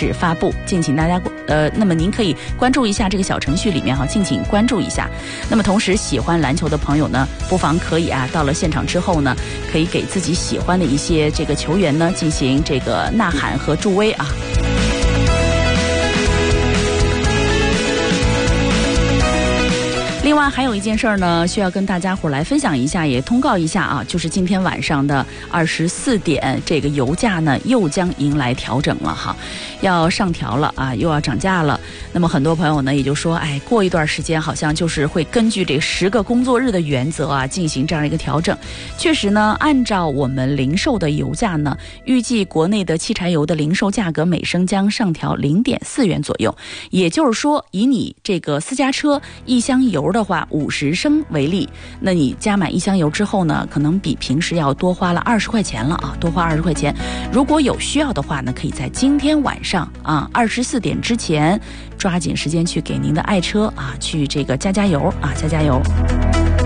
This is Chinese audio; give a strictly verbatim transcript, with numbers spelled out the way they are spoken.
式发布，敬请大家呃，那么您可以关注一下这个小程序里面哈，敬请关注一下。那么同时喜欢篮球的朋友呢，不妨可以啊，到了现场之后呢，可以给自己喜欢的一些这个球员呢进行这个呐喊和助威啊。另外还有一件事儿呢，需要跟大家伙来分享一下，也通告一下啊，就是今天晚上的二十四点，这个油价呢又将迎来调整了哈，要上调了啊，又要涨价了。那么很多朋友呢也就说，哎，过一段时间好像就是会根据这十个工作日的原则啊进行这样一个调整。确实呢，按照我们零售的油价呢，预计国内的汽柴油的零售价格每升将上调零点四元左右。也就是说，以你这个私家车一箱油的话五十升为例，那你加满一箱油之后呢，可能比平时要多花了二十块钱了啊，多花二十块钱。如果有需要的话呢，可以在今天晚上啊二十四点之前抓紧时间去给您的爱车啊去这个加加油啊加加油。